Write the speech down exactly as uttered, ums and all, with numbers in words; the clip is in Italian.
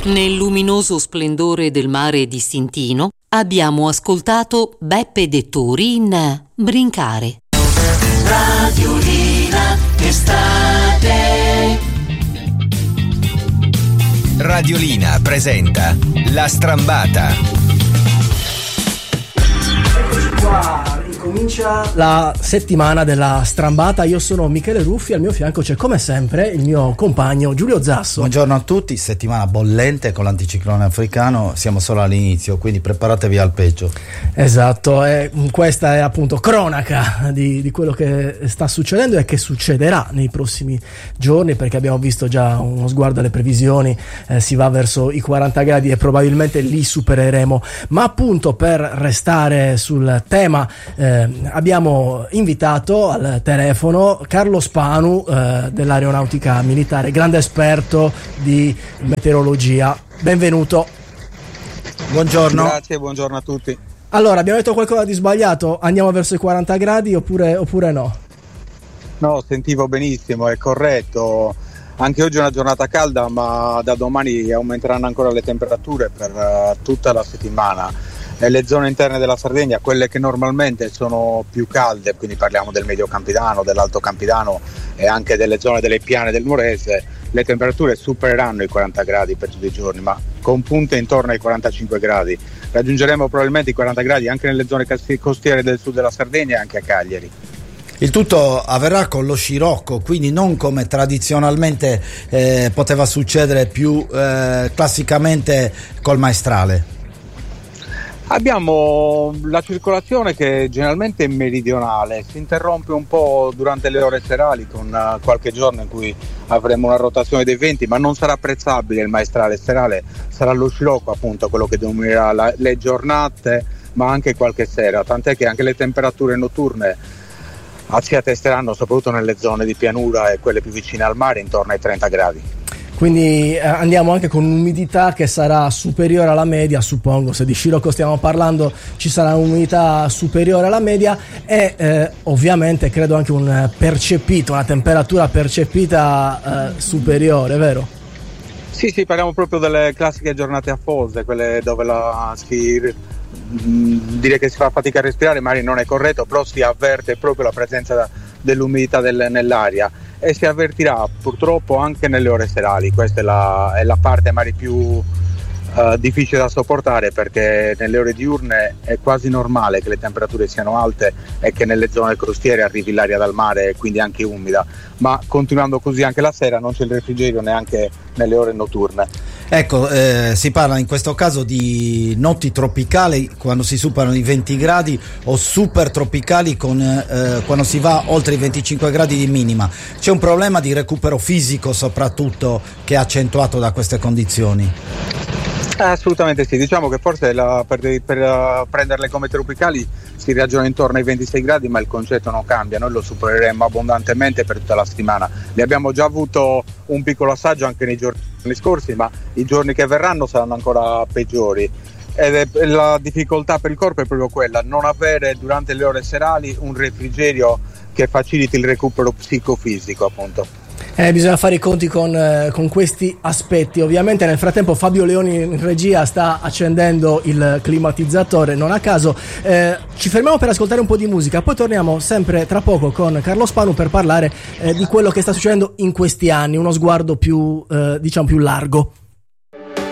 Nel luminoso splendore del mare di Stintino abbiamo ascoltato Beppe Dettori in Brincare. Radiolina estate. Radiolina presenta La Strambata. Eccoci qua, ricomincia la settimana della Strambata. Io sono Michele Ruffi, al mio fianco c'è come sempre il mio compagno Giulio Zasso. Buongiorno a tutti, settimana bollente con l'anticiclone africano, siamo solo all'inizio, quindi preparatevi al peggio. Esatto, e questa è appunto cronaca di, di quello che sta succedendo e che succederà nei prossimi giorni, perché abbiamo visto già uno sguardo alle previsioni, eh, si va verso i quaranta gradi e probabilmente li supereremo. Ma appunto per restare sul tema eh, abbiamo invitato al telefono Carlo Spanu eh, dell'Aeronautica Militare, grande esperto di meteorologia. Benvenuto. Buongiorno. Grazie, buongiorno a tutti. Allora, abbiamo detto qualcosa di sbagliato? Andiamo verso i quaranta gradi oppure, oppure no? No, sentivo benissimo, è corretto. Anche oggi è una giornata calda, ma da domani aumenteranno ancora le temperature per uh, tutta la settimana. Nelle zone interne della Sardegna, quelle che normalmente sono più calde, quindi parliamo del Medio Campidano, dell'Alto Campidano e anche delle zone delle piane del Nuorese, le temperature supereranno i quaranta gradi per tutti i giorni, ma con punte intorno ai quarantacinque gradi. Raggiungeremo probabilmente i quaranta gradi anche nelle zone costiere del sud della Sardegna e anche a Cagliari. Il tutto avverrà con lo scirocco, quindi non come tradizionalmente eh, poteva succedere più eh, classicamente col maestrale. Abbiamo la circolazione che generalmente è meridionale, si interrompe un po' durante le ore serali con uh, qualche giorno in cui avremo una rotazione dei venti, ma non sarà apprezzabile il maestrale serale, sarà lo scirocco appunto quello che dominerà la, le giornate, ma anche qualche sera, tant'è che anche le temperature notturne si attesteranno soprattutto nelle zone di pianura e quelle più vicine al mare intorno ai trenta gradi. Quindi eh, andiamo anche con un'umidità che sarà superiore alla media, suppongo. Se di scirocco stiamo parlando ci sarà un'umidità superiore alla media e eh, ovviamente credo anche un percepito, una temperatura percepita eh, superiore, vero? Sì, sì, parliamo proprio delle classiche giornate afose, quelle dove la si mh, dire che si fa fatica a respirare magari non è corretto, però si avverte proprio la presenza da, dell'umidità del, nell'aria. E si avvertirà purtroppo anche nelle ore serali, questa è la, è la parte magari più uh, difficile da sopportare, perché nelle ore diurne è quasi normale che le temperature siano alte e che nelle zone costiere arrivi l'aria dal mare e quindi anche umida, ma continuando così anche la sera non c'è il refrigerio neanche nelle ore notturne. Ecco, eh, si parla in questo caso di notti tropicali quando si superano i venti gradi o super tropicali con, eh, quando si va oltre i venticinque gradi di minima. C'è un problema di recupero fisico soprattutto che è accentuato da queste condizioni. Assolutamente sì, diciamo che forse la, per, per uh, prenderle come tropicali si ragiona intorno ai ventisei gradi, ma il concetto non cambia, noi lo supereremo abbondantemente per tutta la settimana. Ne abbiamo già avuto un piccolo assaggio anche nei giorni scorsi, ma i giorni che verranno saranno ancora peggiori. Ed è, la difficoltà per il corpo è proprio quella, non avere durante le ore serali un refrigerio che faciliti il recupero psicofisico, appunto. Eh, bisogna fare i conti con, eh, con questi aspetti. Ovviamente nel frattempo Fabio Leoni in regia sta accendendo il climatizzatore, non a caso. Eh, ci fermiamo per ascoltare un po' di musica, poi torniamo sempre tra poco con Carlo Spanu per parlare eh, di quello che sta succedendo in questi anni, uno sguardo più, eh, diciamo più largo.